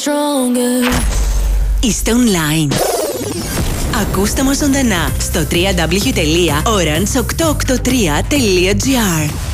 stronger. Είστε online. Ακούστε μας ζωντανά στο www.orange883.gr.